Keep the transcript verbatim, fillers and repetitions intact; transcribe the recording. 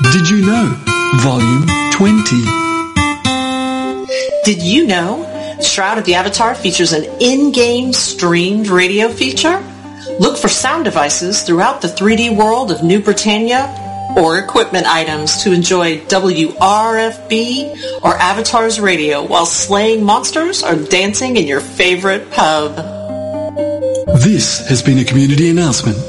Did you know? Volume twenty. Did you know Shroud of the Avatar features an in-game streamed radio feature? Look for sound devices throughout the three D world of New Britannia or equipment items to enjoy W R F B or Avatar's radio while slaying monsters or dancing in your favorite pub. This has been a community announcement